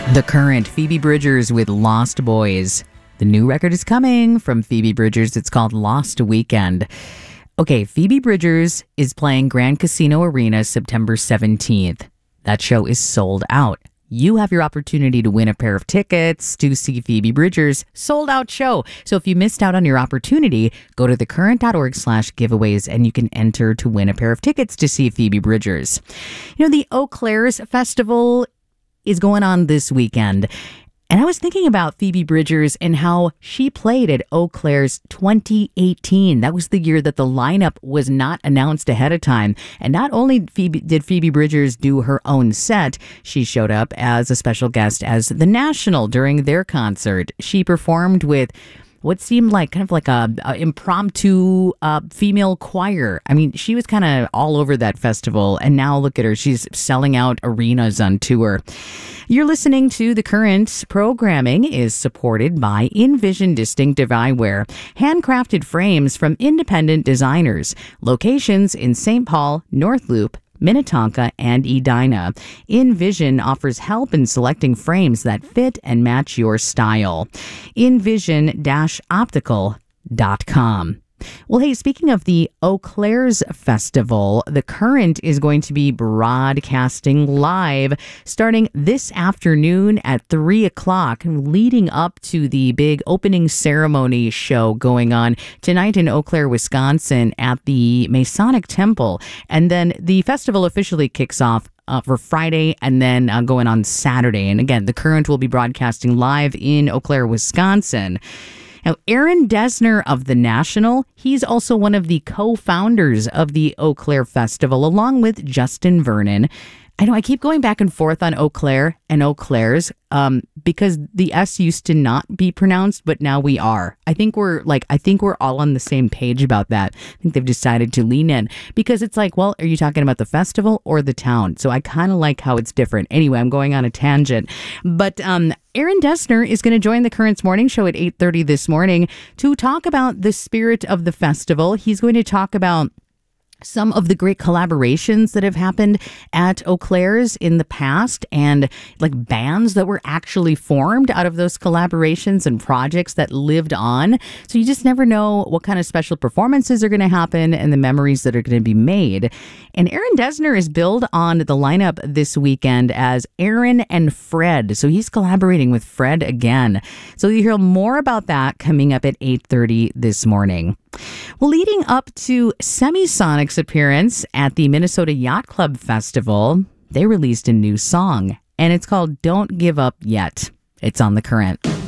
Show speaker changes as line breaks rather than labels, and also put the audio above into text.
The Current, Phoebe Bridgers with Lost Boys. The new record is coming from Phoebe Bridgers. It's called Lost Weekend. Okay, Phoebe Bridgers is playing Grand Casino Arena September 17th. That show is sold out. You have your opportunity to win a pair of tickets to see Phoebe Bridgers' sold-out show. So if you missed out on your opportunity, go to thecurrent.org/giveaways and you can enter to win a pair of tickets to see Phoebe Bridgers. You know, the Eau Claire's Festival is going on this weekend. And I was thinking about Phoebe Bridgers and how she played at Eau Claire's 2018. That was the year that the lineup was not announced ahead of time. And not only did Phoebe Bridgers do her own set, she showed up as a special guest as The National during their concert. She performed with what seemed like kind of like a impromptu female choir. I mean, she was kind of all over that festival, and now look at her. She's selling out arenas on tour. You're listening to The Current. Programming is supported by Envision Distinctive Eyewear, handcrafted frames from independent designers. Locations in St. Paul, North Loop, Minnetonka, and Edina. Envision offers help in selecting frames that fit and match your style. Envision-optical.com. Well, hey, speaking of the Eau Claire's Festival, The Current is going to be broadcasting live starting this afternoon at 3 o'clock, leading up to the big opening ceremony show going on tonight in Eau Claire, Wisconsin at the Masonic Temple. And then the festival officially kicks off for Friday and then going on Saturday. And again, The Current will be broadcasting live in Eau Claire, Wisconsin. Now, Aaron Dessner of The National, he's also one of the co-founders of the Eau Claire Festival, along with Justin Vernon. I know I keep going back and forth on Eau Claire and Eau Claire's because the S used to not be pronounced, but now we are. I think we're all on the same page about that. I think they've decided to lean in because it's like, well, are you talking about the festival or the town? So I kind of like how it's different. Anyway, I'm going on a tangent, but Aaron Dessner is going to join the Current's morning show at 8:30 this morning to talk about the spirit of the festival. He's going to talk about some of the great collaborations that have happened at Eau Claire's in the past and like bands that were actually formed out of those collaborations and projects that lived on. So you just never know what kind of special performances are going to happen and the memories that are going to be made. And Aaron Dessner is billed on the lineup this weekend as Aaron and Fred. So he's collaborating with Fred again. So you hear more about that coming up at 8:30 this morning. Well, leading up to Semisonic's appearance at the Minnesota Yacht Club Festival, they released a new song, and it's called Don't Give Up Yet. It's on The Current.